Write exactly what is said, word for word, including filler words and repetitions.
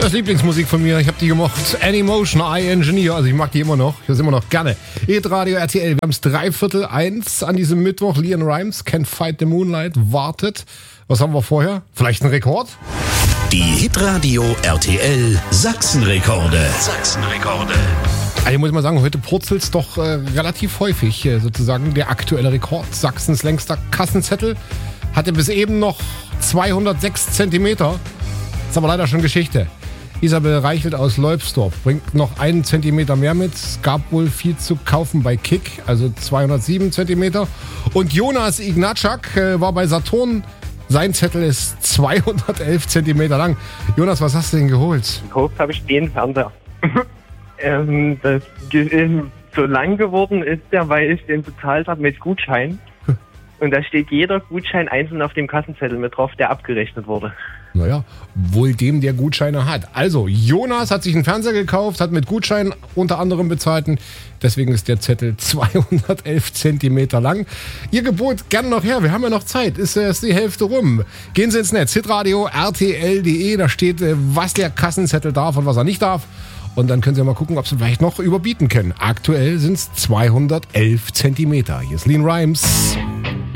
Das Lieblingsmusik von mir, ich habe die gemocht. Anymotion, I Engineer, also ich mag die immer noch, ich höre sie immer noch gerne. Hitradio R T L, wir haben es dreiviertel eins an diesem Mittwoch. LeAnn Rimes, Can't Fight the Moonlight, wartet. Was haben wir vorher? Vielleicht ein Rekord? Die Hitradio R T L Sachsenrekorde. Sachsenrekorde. Also ich muss mal sagen, heute purzelt es doch äh, relativ häufig, äh, sozusagen der aktuelle Rekord. Sachsens längster Kassenzettel hatte bis eben noch zweihundertsechs Zentimeter. Ist aber leider schon Geschichte. Isabel Reichelt aus Leubsdorf bringt noch einen Zentimeter mehr mit. Es gab wohl viel zu kaufen bei Kick, also zweihundertsieben Zentimeter. Und Jonas Ignatschak äh, war bei Saturn. Sein Zettel ist zweihundertelf Zentimeter lang. Jonas, was hast du denn geholt? Gekauft habe ich den Fernseher. ähm, das ge- so lang geworden ist der, weil ich den bezahlt habe mit Gutschein. Und da steht jeder Gutschein einzeln auf dem Kassenzettel mit drauf, der abgerechnet wurde. Naja, wohl dem, der Gutscheine hat. Also, Jonas hat sich einen Fernseher gekauft, hat mit Gutschein unter anderem bezahlt. Deswegen ist der Zettel zweihundertelf Zentimeter lang. Ihr Gebot gern noch her, wir haben ja noch Zeit. Ist erst die Hälfte rum. Gehen Sie ins Netz, hitradio R T L punkt de. Da steht, was der Kassenzettel darf und was er nicht darf. Und dann können Sie mal gucken, ob Sie vielleicht noch überbieten können. Aktuell sind es zweihundertelf Zentimeter. Hier ist LeAnn Rimes.